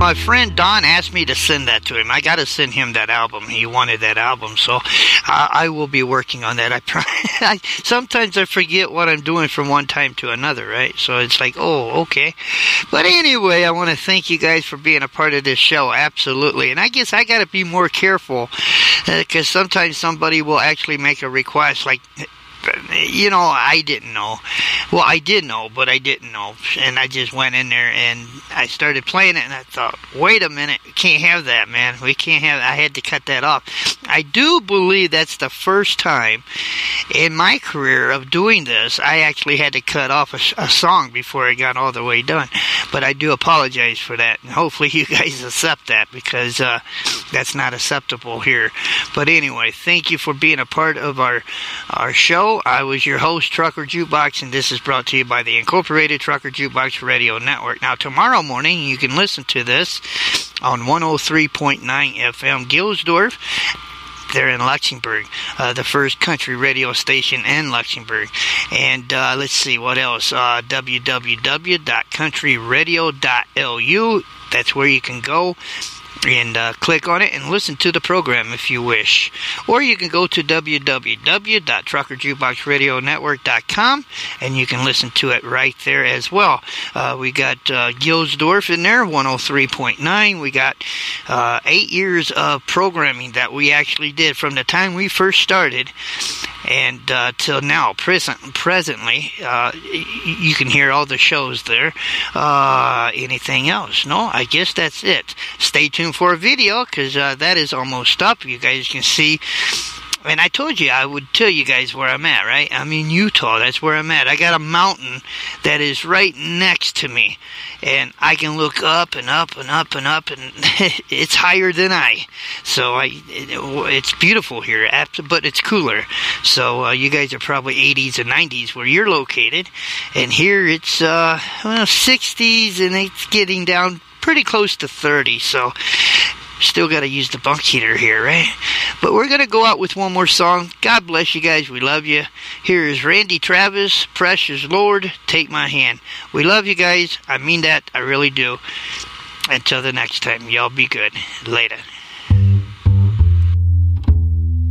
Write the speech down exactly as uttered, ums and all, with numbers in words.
My friend Don asked me to send that to him. I got to send him that album. He wanted that album, so uh, I will be working on that. I, I sometimes I forget what I'm doing from one time to another, right? So it's like, oh, okay. But anyway, I want to thank you guys for being a part of this show, absolutely. And I guess I got to be more careful because uh, sometimes somebody will actually make a request like, you know, I didn't know. Well, I did know, but I didn't know. And I just went in there and I started playing it and I thought, wait a minute, we can't have that, man. We can't have I had to cut that off. I do believe that's the first time in my career of doing this, I actually had to cut off a, a song before it got all the way done. But I do apologize for that. And hopefully you guys accept that because uh, that's not acceptable here. But anyway, thank you for being a part of our, our show. I was your host, Trucker Jukebox, and this is brought to you by the Incorporated Trucker Jukebox Radio Network. Now, tomorrow morning, you can listen to this on one oh three point nine F M Gilsdorf. They're in Luxembourg, uh, the first country radio station in Luxembourg. And uh, let's see, what else? Uh, w w w dot country radio dot l u. That's where you can go and uh, click on it and listen to the program if you wish. Or you can go to w w w dot trucker jukebox radio network dot com and you can listen to it right there as well. Uh, we got uh, Gilsdorf in there, one oh three point nine. We got uh, eight years of programming that we actually did from the time we first started and uh, till now, present, presently. Uh, y- you can hear all the shows there. Uh, anything else? No, I guess that's it. Stay tuned for a video because uh, that is almost up. You guys can see. And I told you I would tell you guys where I'm at, right? I'm in Utah. That's where I'm at. I got a mountain that is right next to me. And I can look up and up and up and up. And it's higher than I. So I, it, it's beautiful here, but it's cooler. So uh, you guys are probably eighties and nineties where you're located. And here it's uh, well, sixties and it's getting down pretty close to thirty. So still got to use the bunk heater here, right? But we're going to go out with one more song. God bless you guys. We love you. Here is Randy Travis, Precious Lord, Take My Hand. We love you guys. I mean that. I really do. Until the next time, y'all be good. Later.